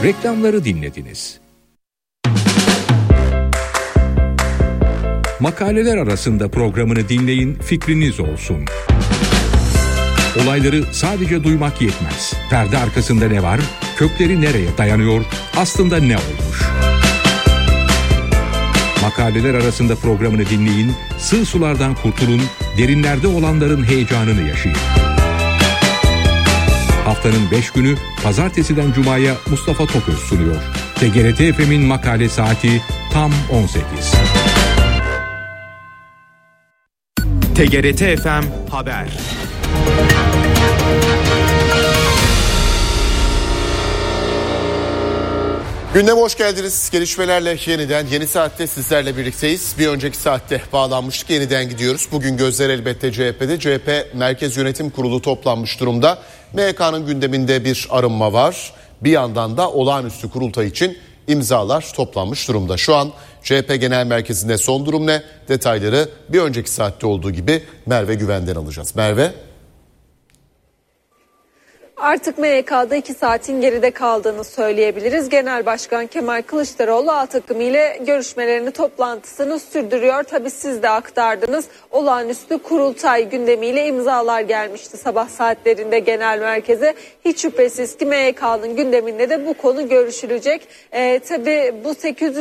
Reklamları dinlediniz. Makaleler arasında programını dinleyin, fikriniz olsun. Olayları sadece duymak yetmez. Perde arkasında ne var? Kökleri nereye dayanıyor? Aslında ne olmuş? Makaleler arasında programını dinleyin, sığ sulardan kurtulun, derinlerde olanların heyecanını yaşayın. Haftanın 5 günü Pazartesiden Cuma'ya Mustafa Toköz sunuyor. TGRT FM'in makale saati tam 18. TGRT FM Haber. Gündeme hoş geldiniz. Gelişmelerle yeniden yeni saatte sizlerle birlikteyiz. Bir önceki saatte bağlanmıştık, yeniden gidiyoruz. Bugün gözler elbette CHP'de. CHP Merkez Yönetim Kurulu toplanmış durumda. MYK'nın gündeminde bir arınma var. Bir yandan da olağanüstü kurultay için imzalar toplanmış durumda. Şu an CHP Genel Merkezi'nde son durum ne? Detayları bir önceki saatte olduğu gibi Merve Güven'den alacağız. Merve. Artık MYK'da 2 saatin geride kaldığını söyleyebiliriz. Genel Başkan Kemal Kılıçdaroğlu A takımı ile görüşmelerini, toplantısını sürdürüyor. Tabii siz de aktardınız. Olağanüstü kurultay gündemiyle imzalar gelmişti sabah saatlerinde genel merkeze. Hiç şüphesiz ki MYK'nın gündeminde de bu konu görüşülecek. Tabii bu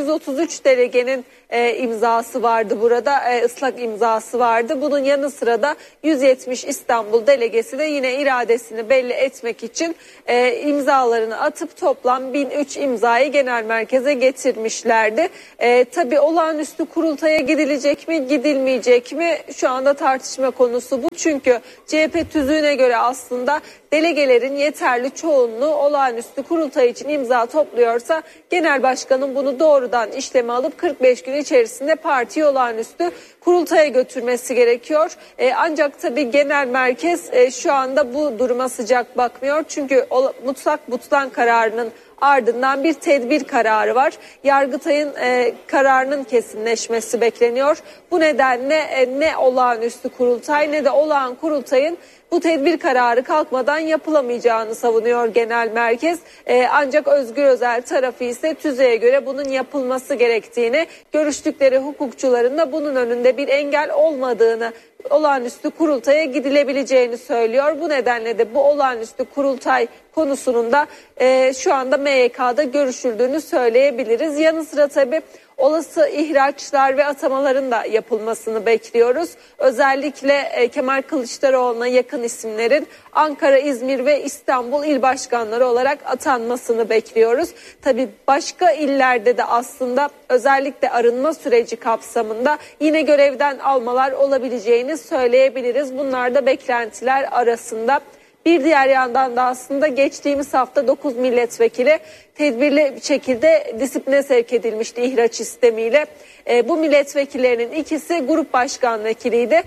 833 delegenin imzası vardı burada, ıslak imzası vardı. Bunun yanı sıra da 170 İstanbul delegesi de yine iradesini belli etmek için imzalarını atıp toplam 1003 imzayı genel merkeze getirmişlerdi. Tabii olağanüstü kurultaya gidilecek mi, gidilmeyecek mi? Şu anda tartışma konusu bu. Çünkü CHP tüzüğüne göre aslında delegelerin yeterli çoğunluğu olağanüstü kurultay için imza topluyorsa genel başkanın bunu doğrudan işleme alıp 45 gün içerisinde partiyi olağanüstü kurultaya götürmesi gerekiyor. Ancak tabii genel merkez şu anda bu duruma sıcak bakmıyor. Çünkü mutlak butlan kararının ardından bir tedbir kararı var. Yargıtay'ın kararının kesinleşmesi bekleniyor. Bu nedenle ne olağanüstü kurultay ne de olağan kurultayın bu tedbir kararı kalkmadan yapılamayacağını savunuyor genel merkez. Ancak Özgür Özel tarafı ise tüzüğe göre bunun yapılması gerektiğini, görüştükleri hukukçuların da bunun önünde bir engel olmadığını, olağanüstü kurultaya gidilebileceğini söylüyor. Bu nedenle de bu olağanüstü kurultay konusunun da şu anda MYK'da görüşüldüğünü söyleyebiliriz. Yanı sıra tabii olası ihraçlar ve atamaların da yapılmasını bekliyoruz. Özellikle Kemal Kılıçdaroğlu'na yakın isimlerin Ankara, İzmir ve İstanbul il başkanları olarak atanmasını bekliyoruz. Tabii başka illerde de aslında özellikle arınma süreci kapsamında yine görevden almalar olabileceğini söyleyebiliriz. Bunlar da beklentiler arasında. Bir diğer yandan da aslında geçtiğimiz hafta 9 milletvekili tedbirli bir şekilde disipline sevk edilmişti ihraç istemiyle. Bu milletvekillerinin ikisi grup başkan vekiliydi.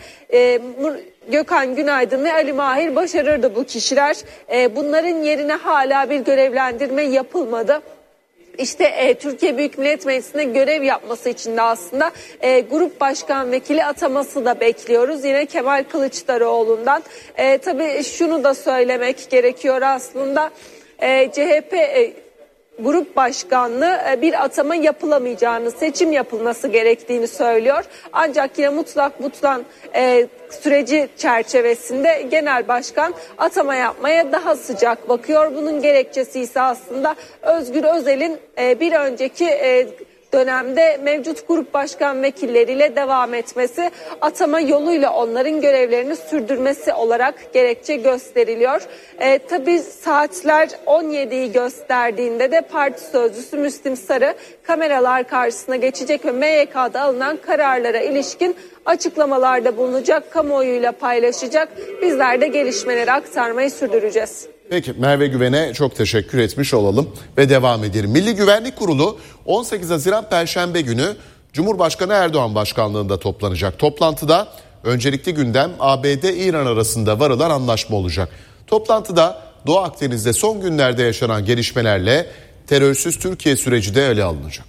Gökhan Günaydın ve Ali Mahir Başarır'dı bu kişiler. Bunların yerine hala bir görevlendirme yapılmadı. İşte Türkiye Büyük Millet Meclisi'nde görev yapması için de aslında grup başkan vekili ataması da bekliyoruz. Yine Kemal Kılıçdaroğlu'ndan. Tabii şunu da söylemek gerekiyor aslında. CHP grup başkanlığı bir atama yapılamayacağını, seçim yapılması gerektiğini söylüyor. Ancak yine mutlak butlan süreci çerçevesinde genel başkan atama yapmaya daha sıcak bakıyor. Bunun gerekçesi ise aslında Özgür Özel'in bir önceki dönemde mevcut grup başkan vekilleriyle devam etmesi, atama yoluyla onların görevlerini sürdürmesi olarak gerekçe gösteriliyor. Tabii saatler 17'yi gösterdiğinde de parti sözcüsü Müslim Sarı kameralar karşısına geçecek ve MYK'da alınan kararlara ilişkin açıklamalarda bulunacak, kamuoyuyla paylaşacak. Bizler de gelişmeleri aktarmayı sürdüreceğiz. Peki Merve Güven'e çok teşekkür etmiş olalım ve devam edelim. Milli Güvenlik Kurulu 18 Haziran Perşembe günü Cumhurbaşkanı Erdoğan başkanlığında toplanacak. Toplantıda öncelikli gündem ABD-İran arasında varılan anlaşma olacak. Toplantıda Doğu Akdeniz'de son günlerde yaşanan gelişmelerle terörsüz Türkiye süreci de ele alınacak.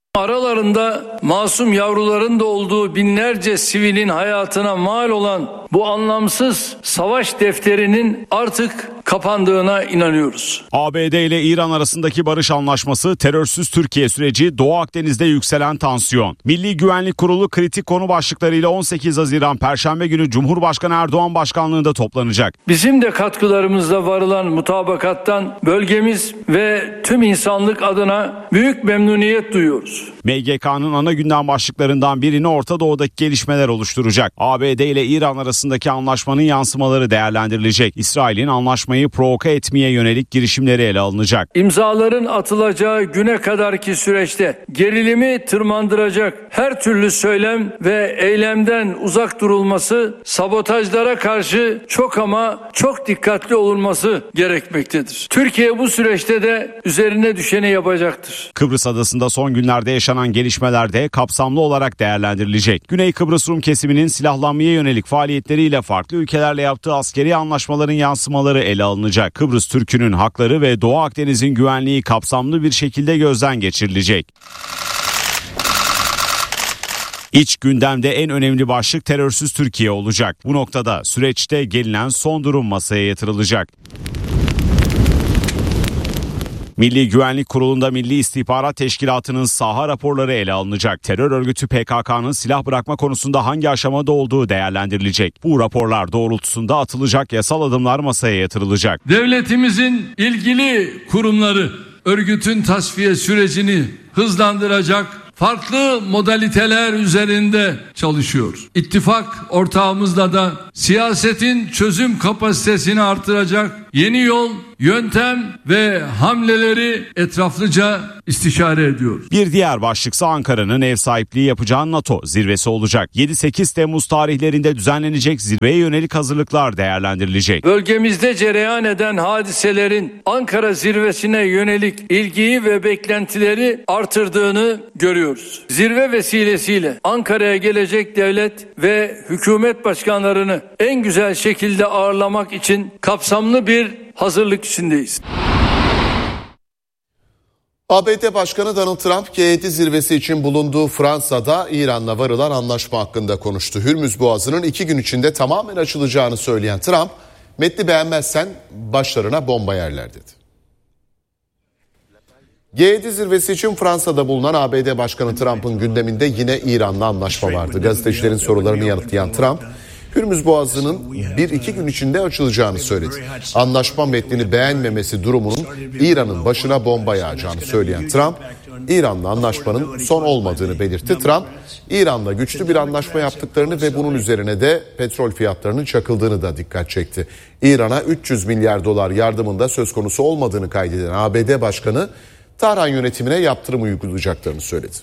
Aralarında masum yavruların da olduğu binlerce sivilin hayatına mal olan Bu anlamsız savaş defterinin artık kapandığına inanıyoruz. ABD ile İran arasındaki barış anlaşması, terörsüz Türkiye süreci, Doğu Akdeniz'de yükselen tansiyon. Milli Güvenlik Kurulu kritik konu başlıklarıyla 18 Haziran Perşembe günü Cumhurbaşkanı Erdoğan başkanlığında toplanacak. Bizim de katkılarımızla varılan mutabakattan bölgemiz ve tüm insanlık adına büyük memnuniyet duyuyoruz. MGK'nın ana gündem başlıklarından birini Orta Doğu'daki gelişmeler oluşturacak. ABD ile İran arasındaki anlaşmanın yansımaları değerlendirilecek. İsrail'in anlaşmayı provoke etmeye yönelik girişimleri ele alınacak. İmzaların atılacağı güne kadarki süreçte gerilimi tırmandıracak her türlü söylem ve eylemden uzak durulması, sabotajlara karşı çok ama çok dikkatli olunması gerekmektedir. Türkiye bu süreçte de üzerine düşeni yapacaktır. Kıbrıs Adası'nda son günlerde yaşanan gelişmelerde kapsamlı olarak değerlendirilecek. Güney Kıbrıs Rum kesiminin silahlanmaya yönelik faaliyetleriyle farklı ülkelerle yaptığı askeri anlaşmaların yansımaları ele alınacak. Kıbrıs Türk'ünün hakları ve Doğu Akdeniz'in güvenliği kapsamlı bir şekilde gözden geçirilecek. İç gündemde en önemli başlık terörsüz Türkiye olacak. Bu noktada süreçte gelinen son durum masaya yatırılacak. Milli Güvenlik Kurulu'nda Milli İstihbarat Teşkilatı'nın saha raporları ele alınacak. Terör örgütü PKK'nın silah bırakma konusunda hangi aşamada olduğu değerlendirilecek. Bu raporlar doğrultusunda atılacak yasal adımlar masaya yatırılacak. Devletimizin ilgili kurumları örgütün tasfiye sürecini hızlandıracak farklı modaliteler üzerinde çalışıyor. İttifak ortağımızla da siyasetin çözüm kapasitesini artıracak yeni yol, yöntem ve hamleleri etraflıca istişare ediyoruz. Bir diğer başlıksa Ankara'nın ev sahipliği yapacağı NATO zirvesi olacak. 7-8 Temmuz tarihlerinde düzenlenecek zirveye yönelik hazırlıklar değerlendirilecek. Bölgemizde cereyan eden hadiselerin Ankara zirvesine yönelik ilgiyi ve beklentileri artırdığını görüyoruz. Zirve vesilesiyle Ankara'ya gelecek devlet ve hükümet başkanlarını en güzel şekilde ağırlamak için kapsamlı bir hazırlık içindeyiz. ABD Başkanı Donald Trump G7 zirvesi için bulunduğu Fransa'da İran'la varılan anlaşma hakkında konuştu. Hürmüz Boğazı'nın 2 gün içinde tamamen açılacağını söyleyen Trump, metni beğenmezsen başlarına bomba yerler dedi. G7 zirvesi için Fransa'da bulunan ABD Başkanı Trump'ın gündeminde yine İran'la anlaşma vardı. Gazetecilerin sorularını yanıtlayan Trump, Hürmüz Boğazı'nın 1-2 gün içinde açılacağını söyledi. Anlaşma metnini beğenmemesi durumunun İran'ın başına bomba yağacağını söyleyen Trump, İran'la anlaşmanın son olmadığını belirtti. Trump, İran'la güçlü bir anlaşma yaptıklarını ve bunun üzerine de petrol fiyatlarının çakıldığını da dikkat çekti. İran'a 300 milyar dolar yardımında söz konusu olmadığını kaydeden ABD Başkanı, Tahran yönetimine yaptırım uygulayacaklarını söyledi.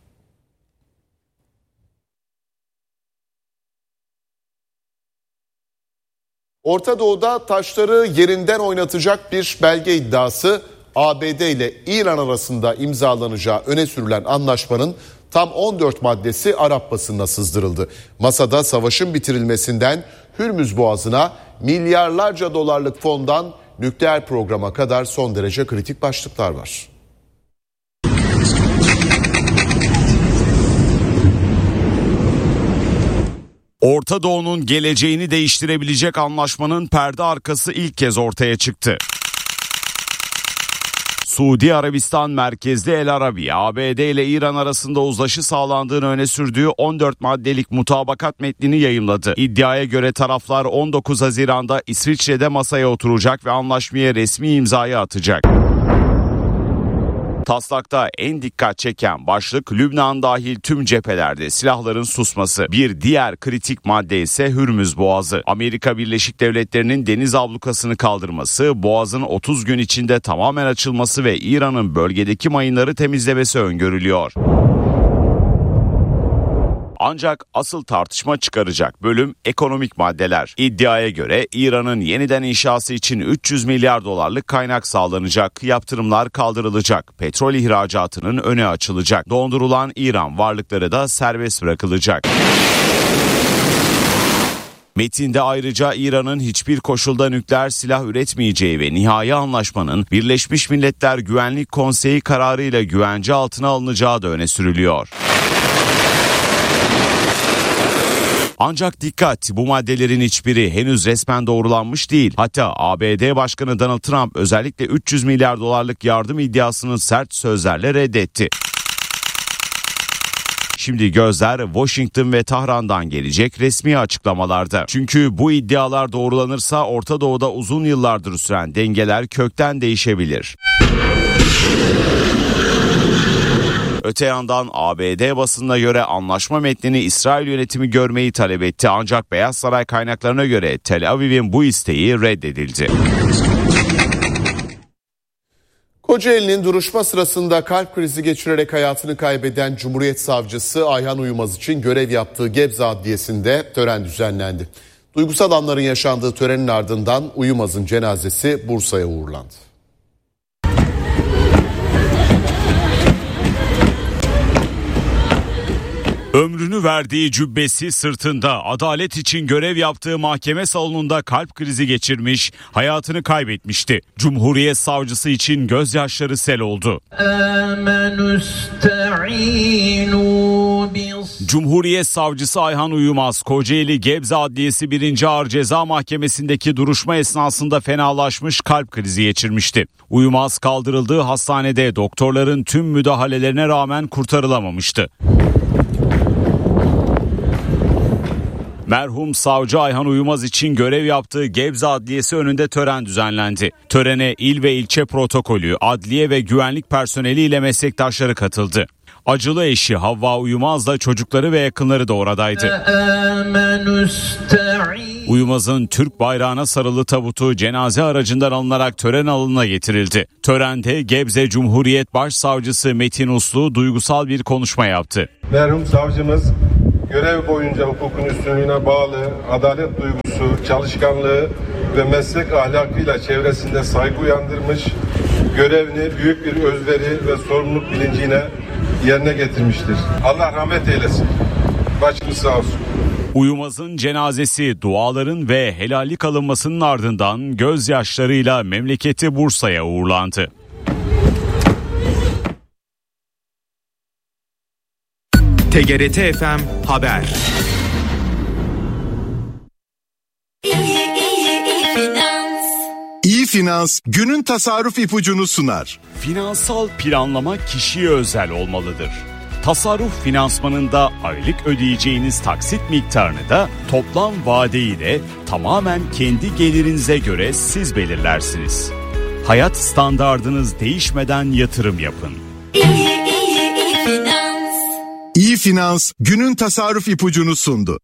Orta Doğu'da taşları yerinden oynatacak bir belge iddiası, ABD ile İran arasında imzalanacağı öne sürülen anlaşmanın tam 14 maddesi Arap basınına sızdırıldı. Masada savaşın bitirilmesinden Hürmüz Boğazı'na milyarlarca dolarlık fondan nükleer programa kadar son derece kritik başlıklar var. Orta Doğu'nun geleceğini değiştirebilecek anlaşmanın perde arkası ilk kez ortaya çıktı. Suudi Arabistan merkezli El Arabi, ABD ile İran arasında uzlaşı sağlandığını öne sürdüğü 14 maddelik mutabakat metnini yayımladı. İddiaya göre taraflar 19 Haziran'da İsviçre'de masaya oturacak ve anlaşmaya resmi imzayı atacak. Taslakta en dikkat çeken başlık Lübnan dahil tüm cephelerde silahların susması. Bir diğer kritik madde ise Hürmüz Boğazı. Amerika Birleşik Devletleri'nin deniz ablukasını kaldırması, Boğaz'ın 30 gün içinde tamamen açılması ve İran'ın bölgedeki mayınları temizlemesi öngörülüyor. Ancak asıl tartışma çıkaracak bölüm ekonomik maddeler. İddiaya göre İran'ın yeniden inşası için 300 milyar dolarlık kaynak sağlanacak, yaptırımlar kaldırılacak, petrol ihracatının önü açılacak, dondurulan İran varlıkları da serbest bırakılacak. Metinde ayrıca İran'ın hiçbir koşulda nükleer silah üretmeyeceği ve nihai anlaşmanın Birleşmiş Milletler Güvenlik Konseyi kararıyla güvence altına alınacağı da öne sürülüyor. Ancak dikkat, bu maddelerin hiçbiri henüz resmen doğrulanmış değil. Hatta ABD Başkanı Donald Trump özellikle 300 milyar dolarlık yardım iddiasını sert sözlerle reddetti. Şimdi gözler Washington ve Tahran'dan gelecek resmi açıklamalarda. Çünkü bu iddialar doğrulanırsa Orta Doğu'da uzun yıllardır süren dengeler kökten değişebilir. Öte yandan ABD basınına göre anlaşma metnini İsrail yönetimi görmeyi talep etti. Ancak Beyaz Saray kaynaklarına göre Tel Aviv'in bu isteği reddedildi. Kocaeli'nin duruşma sırasında kalp krizi geçirerek hayatını kaybeden Cumhuriyet Savcısı Ayhan Uyumaz için görev yaptığı Gebze Adliyesi'nde tören düzenlendi. Duygusal anların yaşandığı törenin ardından Uyumaz'ın cenazesi Bursa'ya uğurlandı. Ömrünü verdiği cübbesi sırtında adalet için görev yaptığı mahkeme salonunda kalp krizi geçirmiş, hayatını kaybetmişti. Cumhuriyet Savcısı için gözyaşları sel oldu. Cumhuriyet Savcısı Ayhan Uyumaz, Kocaeli Gebze Adliyesi 1. Ağır Ceza Mahkemesi'ndeki duruşma esnasında fenalaşmış, kalp krizi geçirmişti. Uyumaz kaldırıldığı hastanede doktorların tüm müdahalelerine rağmen kurtarılamamıştı. Merhum savcı Ayhan Uyumaz için görev yaptığı Gebze Adliyesi önünde tören düzenlendi. Törene il ve ilçe protokolü, adliye ve güvenlik personeliyle meslektaşları katıldı. Acılı eşi Havva Uyumaz'la çocukları ve yakınları da oradaydı. Uyumaz'ın Türk bayrağına sarılı tabutu cenaze aracından alınarak tören alanına getirildi. Törende Gebze Cumhuriyet Başsavcısı Metin Uslu duygusal bir konuşma yaptı. Merhum savcımız görev boyunca hukukun üstünlüğüne bağlı, adalet duygusu, çalışkanlığı ve meslek ahlakıyla çevresinde saygı uyandırmış, görevini büyük bir özveri ve sorumluluk bilinciyle yerine getirmiştir. Allah rahmet eylesin. Başımız sağ olsun. Uyumaz'ın cenazesi duaların ve helallik alınmasının ardından gözyaşlarıyla memleketi Bursa'ya uğurlandı. TGRT FM Haber. İyi Finans günün tasarruf ipucunu sunar. Finansal planlama kişiye özel olmalıdır. Tasarruf finansmanında aylık ödeyeceğiniz taksit miktarını da toplam vadeyi de tamamen kendi gelirinize göre siz belirlersiniz. Hayat standardınız değişmeden yatırım yapın. İyi Finans günün tasarruf ipucunu sundu.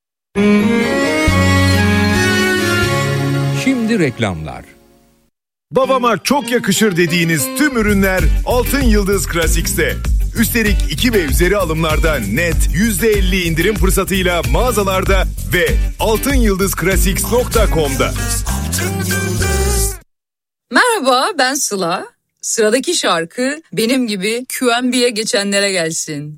Şimdi reklamlar. Babama çok yakışır dediğiniz tüm ürünler Altın Yıldız Classics'te. Üstelik 2 ve üzeri alımlarda net %50 indirim fırsatıyla mağazalarda ve altınyıldızclassics.com'da. Merhaba, ben Sıla. Sıradaki şarkı benim gibi QMB'ye geçenlere gelsin.